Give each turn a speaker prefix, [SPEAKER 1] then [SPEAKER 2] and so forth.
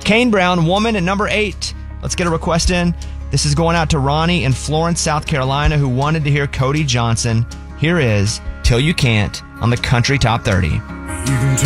[SPEAKER 1] Kane Brown, Woman, at number 8. Let's get a request in. This is going out to Ronnie in Florence, South Carolina, who wanted to hear Cody Johnson. Here is Till You Can't on the Country Top 30.